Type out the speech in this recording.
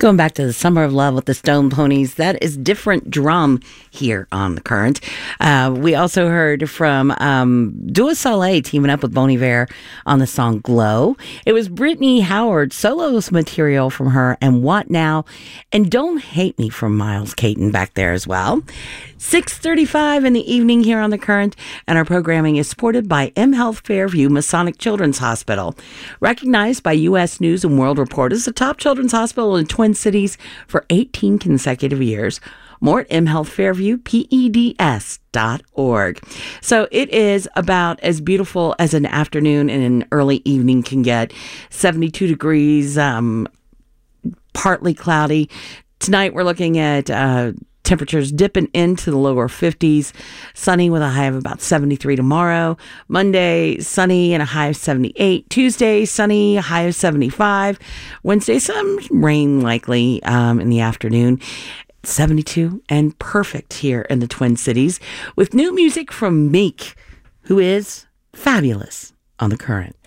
Going back to the Summer of Love with the Stone Ponies, that is Different Drum here on The Current. We also heard from Dua Saleh teaming up with Bon Iver on the song Glow. It was Brittany Howard solo's material from her and What Now? And Don't Hate Me from Miles Caton back there as well. 6:35 in the evening here on The Current, and our programming is supported by mHealth Fairview Masonic Children's Hospital. Recognized by U.S. News and World Report as the top children's hospital in Twin Cities for 18 consecutive years. More at mHealthFairviewPEDS.org. So it is about as beautiful as an afternoon and an early evening can get. 72 degrees, partly cloudy. Tonight we're looking at temperatures dipping into the lower 50s. Sunny with a high of about 73 tomorrow. Monday, sunny and a high of 78. Tuesday, sunny, a high of 75. Wednesday, some rain likely in the afternoon. 72 and perfect here in the Twin Cities with new music from Meek, who is fabulous on The Current.